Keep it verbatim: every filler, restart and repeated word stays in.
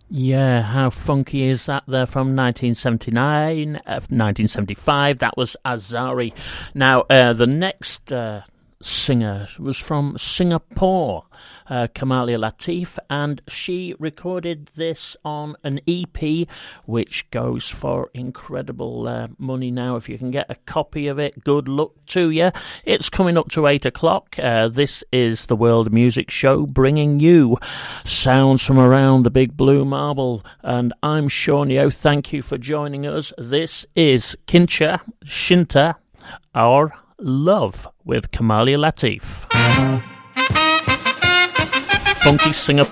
Yeah, how funky is that there from nineteen seventy-nine, uh, nineteen seventy-five? That was Azari. Now, uh, the next uh, singer was from Singapore, uh, Kamalia Latif, and she recorded this on an E P which goes for incredible uh, money now. If you can get a copy of it, good luck to you. It's coming up to eight o'clock. Uh, this is the World Music Show, bringing you sounds from around the big blue marble, and I'm Sean Yo. Thank you for joining us. This is Kincha Shinta, Our Love, with Kamalia Latif. Funky Singapore.